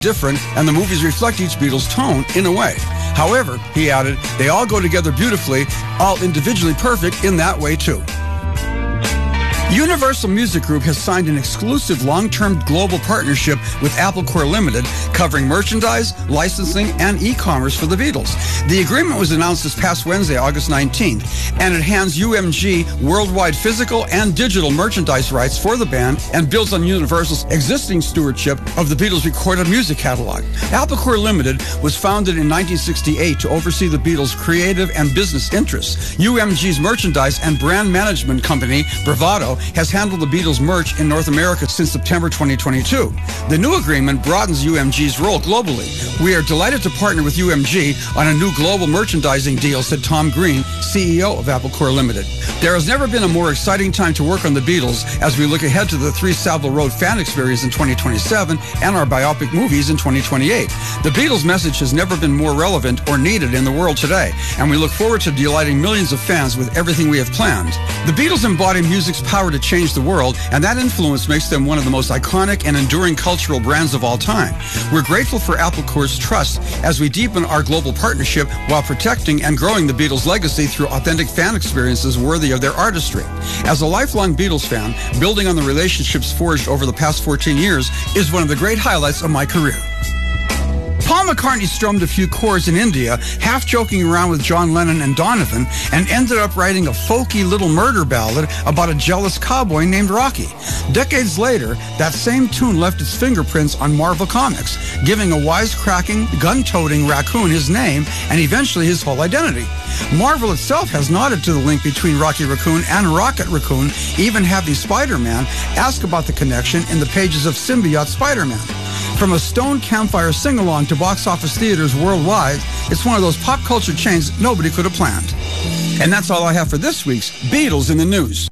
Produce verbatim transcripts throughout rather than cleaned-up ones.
different, and the movies reflect each Beatles' tone in a way. However, he added, they all go together beautifully, all individually perfect in that way too. Universal Music Group has signed an exclusive long-term global partnership with Apple Corps Limited, covering merchandise, licensing, and e-commerce for the Beatles. The agreement was announced this past Wednesday, August nineteenth, and it hands U M G worldwide physical and digital merchandise rights for the band and builds on Universal's existing stewardship of the Beatles' recorded music catalog. Apple Corps Limited was founded in nineteen sixty-eight to oversee the Beatles' creative and business interests. U M G's merchandise and brand management company, Bravado, has handled the Beatles merch in North America since September twenty twenty-two. The new agreement broadens U M G's role globally. We are delighted to partner with U M G on a new global merchandising deal, said Tom Green, C E O of Apple Corps Limited. There has never been a more exciting time to work on the Beatles as we look ahead to the three Savile Road fan experience in twenty twenty-seven and our biopic movies in twenty twenty-eight. The Beatles' message has never been more relevant or needed in the world today, and we look forward to delighting millions of fans with everything we have planned. The Beatles embody music's power to change the world, and that influence makes them one of the most iconic and enduring cultural brands of all time. We're grateful for Apple Corps' trust as we deepen our global partnership while protecting and growing the Beatles' legacy through authentic fan experiences worthy of their artistry. As a lifelong Beatles fan, building on the relationships forged over the past fourteen years is one of the great highlights of my career. Paul McCartney strummed a few chords in India, half joking around with John Lennon and Donovan, and ended up writing a folky little murder ballad about a jealous cowboy named Rocky. Decades later, that same tune left its fingerprints on Marvel Comics, giving a wisecracking, gun-toting raccoon his name and eventually his whole identity. Marvel itself has nodded to the link between Rocky Raccoon and Rocket Raccoon, even having Spider-Man ask about the connection in the pages of Symbiote Spider-Man. From a Stone Campfire sing-along to box office theaters worldwide, it's one of those pop culture chains nobody could have planned. And that's all I have for this week's Beatles in the News.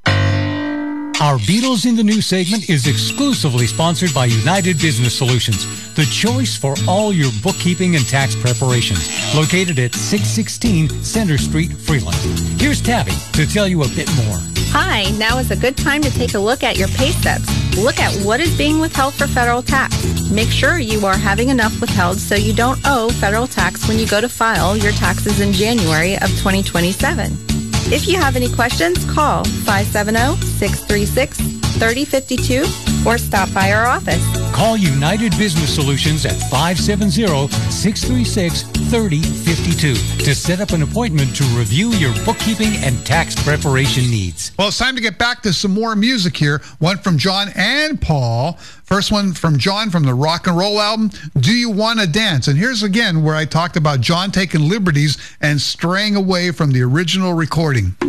Our Beatles in the News segment is exclusively sponsored by United Business Solutions, the choice for all your bookkeeping and tax preparations, located at six sixteen Center Street, Freeland. Here's Tabby to tell you a bit more. Hi, now is a good time to take a look at your pay stubs. Look at what is being withheld for federal tax. Make sure you are having enough withheld so you don't owe federal tax when you go to file your taxes in January of twenty twenty-seven. If you have any questions, call five seven zero, six three six, three zero five two or stop by our office. Call United Business Solutions at five seven zero, six three six, three zero five two to set up an appointment to review your bookkeeping and tax preparation needs. Well, it's time to get back to some more music here. One from John and Paul. First one from John from the rock and roll album, Do You Wanna Dance? And here's again where I talked about John taking liberties and straying away from the original recording.